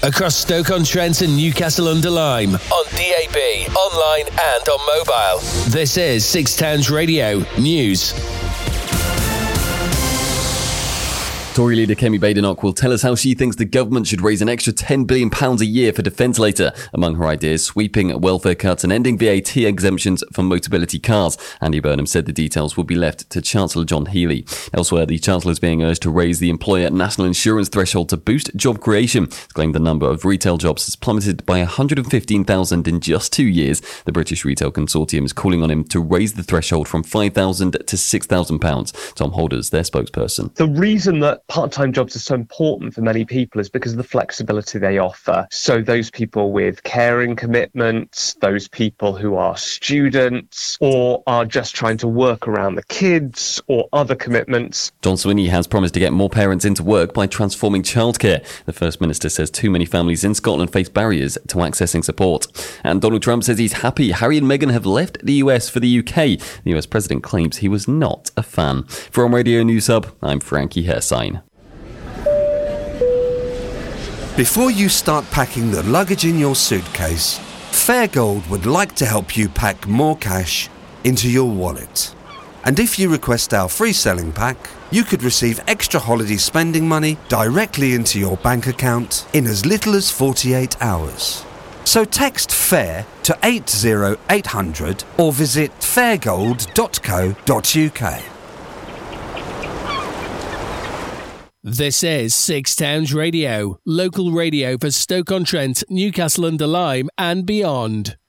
across Stoke-on-Trent and Newcastle-under-Lyme, on DAB, online and on mobile. This is Six Towns Radio News. Tory leader Kemi Badenoch will tell us how she thinks the government should raise an extra £10 billion a year for defence later. Among her ideas, sweeping welfare cuts and ending VAT exemptions for Motability cars. Andy Burnham said the details will be left to Chancellor John Healey. Elsewhere, the Chancellor is being urged to raise the employer national insurance threshold to boost job creation. It's claimed the number of retail jobs has plummeted by 115,000 in just 2 years. The British Retail Consortium is calling on him to raise the threshold from £5,000 to £6,000. Tom Holders, their spokesperson. The reason that part-time jobs are so important for many people is because of the flexibility they offer. So those people with caring commitments, those people who are students or are just trying to work around the kids or other commitments. John Swinney has promised to get more parents into work by transforming childcare. The First Minister says too many families in Scotland face barriers to accessing support. And Donald Trump says he's happy Harry and Meghan have left the US for the UK. The US President claims he was not a fan. From Radio News Hub, I'm Frankie Hersign. Before you start packing the luggage in your suitcase, Fairgold would like to help you pack more cash into your wallet. And if you request our free selling pack, you could receive extra holiday spending money directly into your bank account in as little as 48 hours. So text FAIR to 80800 or visit fairgold.co.uk. This is Six Towns Radio, local radio for Stoke-on-Trent, Newcastle-under-Lyme and beyond.